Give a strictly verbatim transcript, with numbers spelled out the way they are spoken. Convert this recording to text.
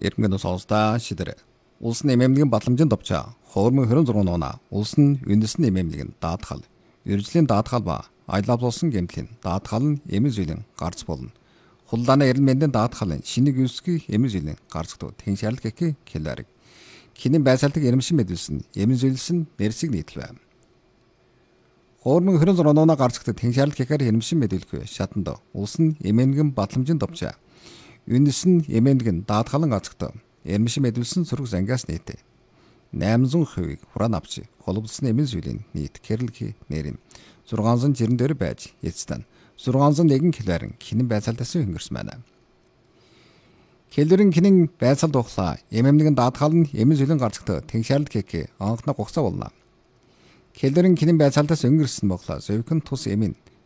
Иргэн сонсдаа шидэр. Улс нь эмэмнэгэн батламжинд довчаа. Хоормын хорин зурган нуна. Улс нь үндэс нь эмэмнэгэн даатгал. Иржлийн даатгал ба айлавлуулсан гэмтлийн даатгал нь эмэн зүйлэн гарц болно. Хуллааны эрен мэндийн даатгалын шинэг юусгийн эмэн зүйлэн гарцдаг. Тэн шаарл гэхи хэлэрэг. Хинэн байсаалтыг эрэмшин мэдүүлсэн эмэн зүйлсэн нэрсийг нийтэл байв. Хоормын хорин зурган нуна гарцдаг тэн шаарл гэхээр эрэмшин мэдүүлэхгүй шатанд улс нь эмэмнэгэн батламжинд довчаа. Үндэс нь эмэмнэгэн даатгалан гарцдаг. Эрмшин мэдүүлсэн сураг зангаас нийтээ найман зуун хувийг хураан авчи холболцсон эмэн зүйлийн нийт кэрлхи нэрийн зургаан зуун жирэн дээр байж эцтэн зургаан зуун нэгэн килоарын хинэн байцаалтаас хөнгөрсөн байна. Кэлэрэн хинэн байцаалт ухлаа эмэмнэгэн даатгал нь эмэн зүйлийн гарцдаг тэншаалт гэхэ анхна гугцаа болно. Кэлэрэн хинэн байцаалтаас өнгөрсөн боглоо зөвхөн тус эмэн